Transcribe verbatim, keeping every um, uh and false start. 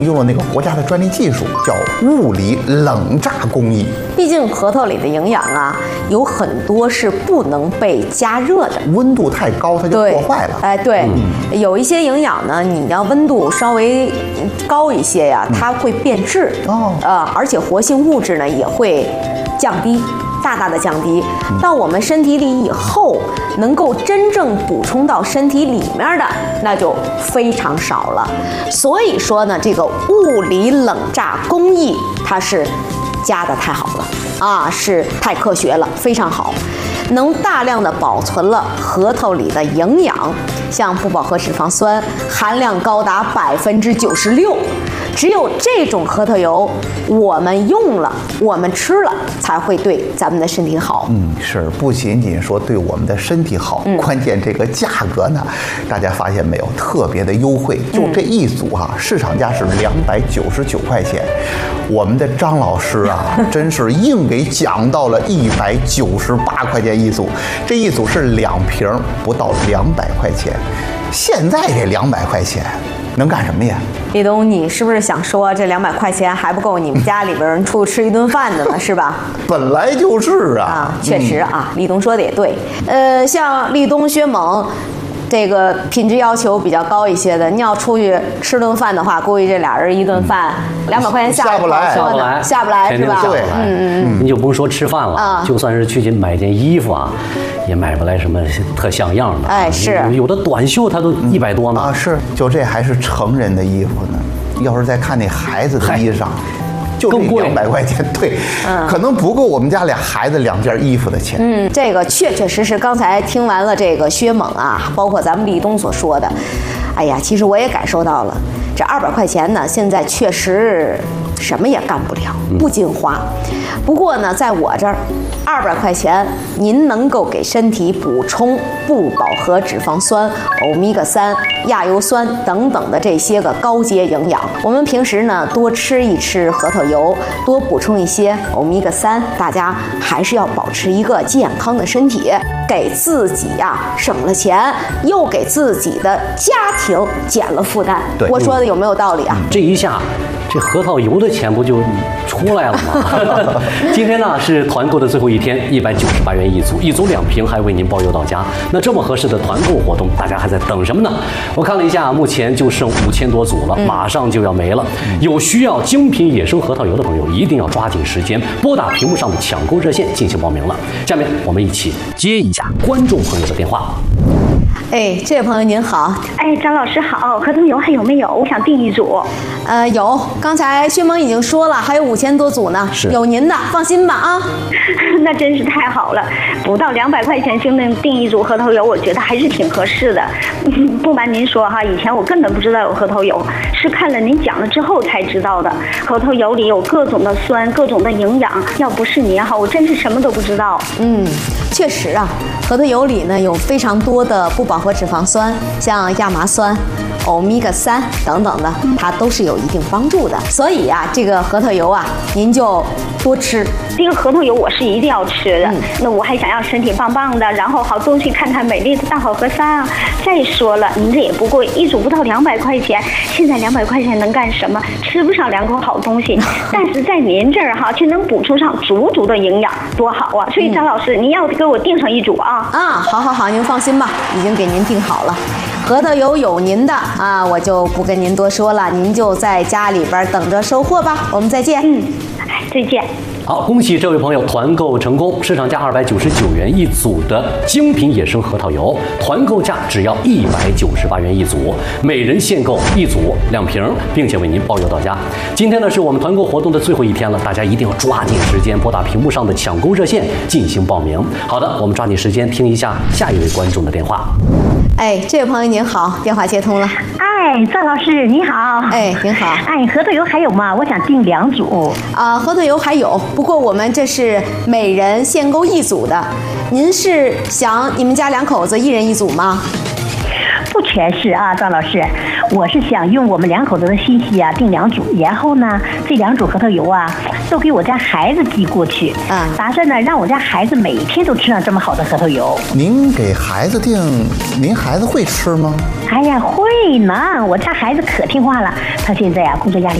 用了那个国家的专利技术，叫物理冷榨工艺。 毕竟核桃里的营养啊，有很多是不能被加热的， 温度太高它就破坏了。 哎，对，嗯、有一些营养呢，你要温度稍微高一些呀，它会变质。哦，呃，而且活性物质呢也会降低。大大的降低到我们身体里以后，能够真正补充到身体里面的，那就非常少了。所以说呢，这个物理冷榨工艺它是加的太好了啊，是太科学了，非常好，能大量的保存了核桃里的营养，像不饱和脂肪酸含量高达百分之九十六。只有这种核桃油，我们用了，我们吃了，才会对咱们的身体好。 嗯，是，不仅仅说对我们的身体好，嗯、关键这个价格呢，大家发现没有，特别的优惠，就这一组哈、啊，市场价是两百九十九块钱，我们的张老师啊，真是硬给讲到了一百九十八块钱一组，这一组是两瓶，不到两百块钱，现在这两百块钱。能干什么呀？ 立冬，你是不是想说这两百块钱还不够你们家里边人出去吃一顿饭的呢？是吧？ 本来就是啊。 啊，确实啊，嗯、立冬说的也对。呃，像立冬、薛猛，这个品质要求比较高一些的，你要出去吃顿饭的话，估计这俩人一顿饭两百块钱下不来， 下不来， 下不来是吧？ 对，嗯嗯，你就甭说吃饭了，啊、就算是去买件衣服啊。也买不来什么特像样的， 哎，是有的短袖它都一百多呢、 嗯、啊，是，就这还是成人的衣服呢。要是再看那孩子的衣裳，就这两百块钱，对，嗯，可能不够我们家俩孩子两件衣服的钱。 嗯，这个确确实实，刚才听完了这个薛猛啊，包括咱们立冬所说的，哎呀，其实我也感受到了，这二百块钱呢，现在确实什么也干不了，不禁花。嗯、不过呢，在我这儿。二百块钱，您能够给身体补充不饱和脂肪酸、欧米伽三、亚油酸等等的这些个高阶营养。我们平时呢多吃一吃核桃油，多补充一些欧米伽三，大家还是要保持一个健康的身体，给自己呀、啊、省了钱，又给自己的家庭减了负担。 对， 我说的有没有道理啊？ 嗯、这一下。这核桃油的钱不就出来了吗？今天呢是团购的最后一天，一百九十八元一组，一组两瓶还为您包邮到家。那这么合适的团购活动，大家还在等什么呢？我看了一下，目前就剩五千多组了，嗯、马上就要没了。有需要精品野生核桃油的朋友，一定要抓紧时间，拨打屏幕上的抢购热线进行报名了。下面我们一起接一下观众朋友的电话。 哎，这位朋友您好。 哎，张老师好，核桃油还有没有？我想订一组。 呃，有，刚才薛萌已经说了，还有五千多组呢，有您的，放心吧啊。 那真是太好了，不到两百块钱就能订一组核桃油，我觉得还是挺合适的。不瞒您说哈，以前我根本不知道有核桃油，是看了您讲了之后才知道的。核桃油里有各种的酸，各种的营养，要不是您哈，我真是什么都不知道。 嗯，确实啊，核桃油里呢有非常多的不饱和脂肪酸，像亚麻酸、欧米伽三等等的，它都是有一定帮助的。所以呀、啊，这个核桃油啊，您就多吃。 这个核桃油我是一定要吃的。嗯、那我还想要身体棒棒的，然后好多去看看美丽的大好河山啊。再说了，您这也不贵，一组不到两百块钱。现在两百块钱能干什么？吃不上两口好东西，但是在您这儿哈，却能补充上足足的营养，多好啊！所以张老师，您要给我订上一组啊。 啊，好好好，您放心吧，已经给您订好了。核桃油有您的啊，我就不跟您多说了，您就在家里边等着收货吧。我们再见。 嗯，再见。 好，恭喜这位朋友团购成功，市场价二百九十九元一组的精品野生核桃油，团购价只要一百九十八元一组，每人限购一组两瓶，并且为您包邮到家。今天呢是我们团购活动的最后一天了，大家一定要抓紧时间拨打屏幕上的抢购热线进行报名。好的，我们抓紧时间听一下下一位观众的电话。 哎，这位朋友您好，电话接通了。 哎，赵老师你好。 哎，您好。 哎，核桃油还有吗？我想订两组。 啊、呃，核桃油还有，不过我们这是每人限购一组的。您是想你们家两口子一人一组吗？ 不全是啊，张老师，我是想用我们两口子的信息啊订两组，然后呢，这两组核桃油啊都给我家孩子寄过去，啊，打算呢让我家孩子每天都吃上这么好的核桃油。 您给孩子订，您孩子会吃吗？ 哎呀，会呢，我家孩子可听话了，他现在啊工作压力